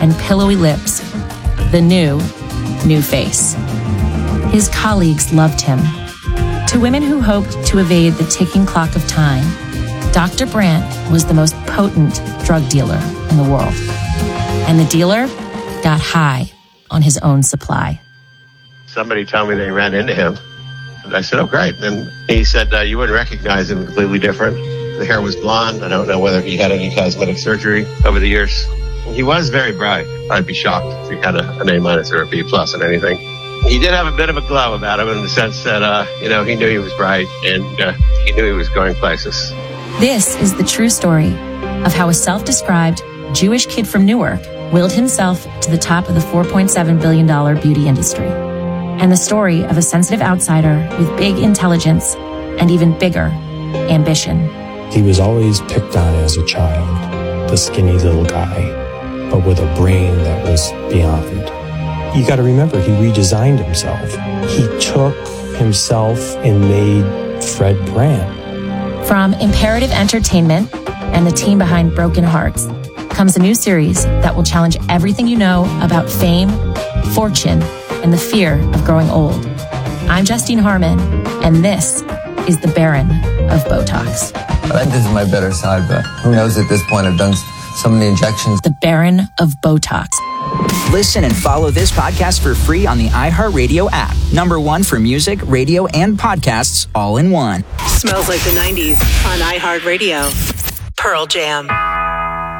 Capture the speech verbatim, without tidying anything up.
and pillowy lips. The new, new face. His colleagues loved him. To women who hoped to evade the ticking clock of time, Doctor Brandt was the most potent drug dealer in the world. And the dealer got high on his own supply. Somebody told me they ran into him. And I said, oh, great. And he said, uh, you wouldn't recognize him, completely different. The hair was blonde. I don't know whether he had any cosmetic surgery over the years. He was very bright. I'd be shocked if he had a, an A minus or a B plus in anything. He did have a bit of a glow about him in the sense that, uh, you know, he knew he was bright and uh, he knew he was going places. This is the true story of how a self-described Jewish kid from Newark willed himself to the top of the four point seven billion dollars beauty industry. And the story of a sensitive outsider with big intelligence and even bigger ambition. He was always picked on as a child, the skinny little guy, but with a brain that was beyond. You got to remember, he redesigned himself. He took himself and made Fred Brandt. From Imperative Entertainment and the team behind Broken Hearts comes a new series that will challenge everything you know about fame, fortune, and the fear of growing old. I'm Justine Harmon, and this is the Baron of Botox. I think this is my better side, but who knows at this point? I've done so many injections. The Baron of Botox. Listen and follow this podcast for free on the iHeartRadio app. Number one for music, radio, and podcasts all in one. Smells like the nineties on iHeartRadio. Pearl Jam.